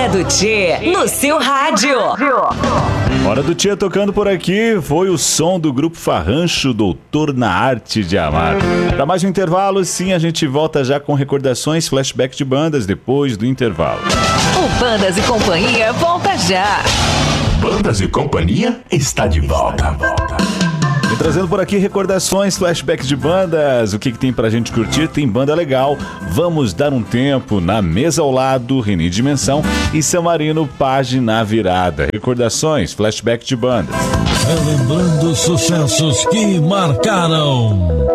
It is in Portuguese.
Hora do Tchê, no seu rádio. Hora do Tchê tocando por aqui, foi o som do Grupo Farrancho, Doutor na Arte de Amar. Para mais um intervalo, sim, a gente volta já com recordações, flashback de bandas depois do intervalo. O Bandas e Companhia volta já. Bandas e Companhia está de volta. E trazendo por aqui recordações, flashbacks de bandas, o que tem pra gente curtir? Tem banda legal, Vamos Dar um Tempo, Na Mesa ao Lado, Reni Dimensão e San Marino, Página Virada. Recordações, flashback de bandas. Relembrando sucessos que marcaram.